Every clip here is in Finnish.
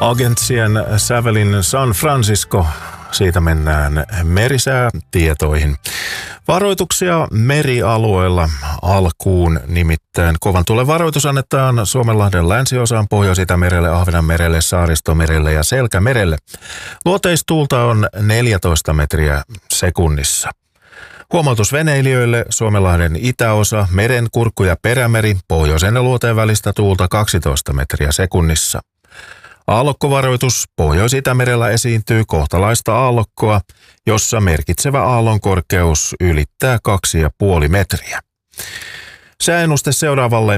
Agentsien sävelin San Francisco. Siitä mennään merisäätietoihin. Varoituksia merialueella alkuun, nimittäin kovan tuulen varoitus annetaan Suomenlahden länsiosaan, Pohjois-Itämerelle, Ahvenanmerelle, Saaristomerelle ja Selkämerelle. Luoteistuulta on 14 metriä sekunnissa. Huomautus veneilijöille: Suomenlahden itäosa, Merenkurkku ja Perämeri, pohjoisen ja luoteen välistä tuulta 12 metriä sekunnissa. Aallokkovaroitus: Pohjois-Itämerellä esiintyy kohtalaista aallokkoa, jossa merkitsevä aallon korkeus ylittää 2,5 metriä. Sääennuste seuraavalle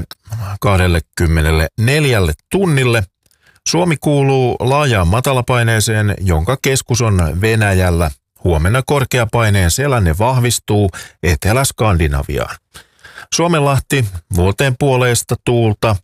24 tunnille. Suomi kuuluu laajaan matalapaineeseen, jonka keskus on Venäjällä. Huomenna korkeapaineen selänne vahvistuu Etelä-Skandinaviaan. Suomenlahti, luoteen puoleista tuulta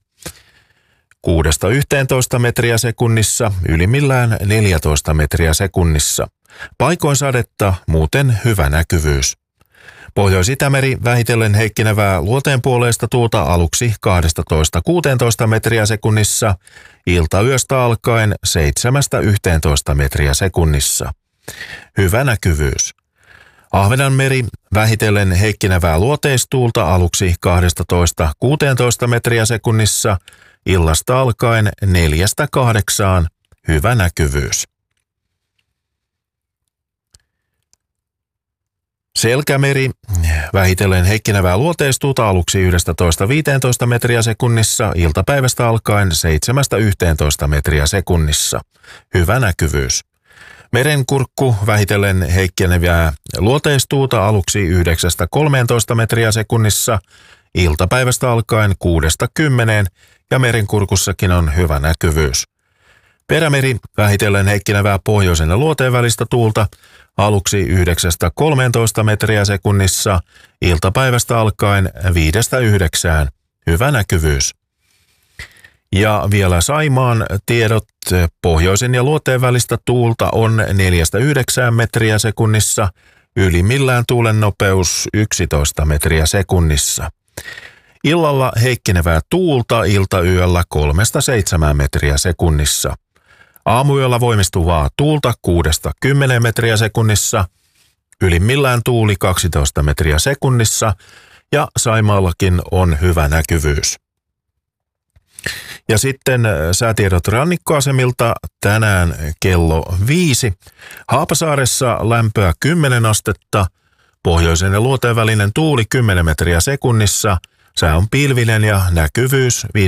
6-11 metriä sekunnissa, ylimmillään 14 metriä sekunnissa. Paikoin sadetta, muuten hyvä näkyvyys. Pohjois-Itämeri vähitellen heikkenevää luoteenpuoleista tuulta aluksi 12-16 metriä sekunnissa, iltayöstä alkaen 7-11 metriä sekunnissa. Hyvä näkyvyys. Ahvenanmeri vähitellen heikkenevää luoteistuulta aluksi 12-16 metriä sekunnissa, illasta alkaen 4-8, hyvä näkyvyys. Selkämeri vähitellen heikkenevää luoteistuulta aluksi 11-15 metriä sekunnissa, iltapäivästä alkaen 7-11 metriä sekunnissa, hyvä näkyvyys. Merenkurkku vähitellen heikkenevää luoteistuulta aluksi 9-13 metriä sekunnissa, iltapäivästä alkaen 6-10 ja Merenkurkussakin on hyvä näkyvyys. Perämeri vähitellen heikkenevää pohjoisen ja luoteen välistä tuulta aluksi 9-13 metriä sekunnissa, iltapäivästä alkaen 5-9, hyvä näkyvyys. Ja vielä Saimaan tiedot: pohjoisen ja luoteen välistä tuulta on 4-9 metriä sekunnissa, ylimmillään tuulen nopeus 11 metriä sekunnissa. Illalla heikkenevää tuulta, iltayöllä 3-7 metriä sekunnissa. Aamuyöllä voimistuvaa tuulta 6-10 metriä sekunnissa, ylimmillään tuuli 12 metriä sekunnissa ja Saimaallakin on hyvä näkyvyys. Ja sitten säätiedot rannikkoasemilta tänään kello 5. Haapasaaressa lämpöä 10 astetta, pohjoisen ja luoteen välinen tuuli 10 metriä sekunnissa, sää on pilvinen ja näkyvyys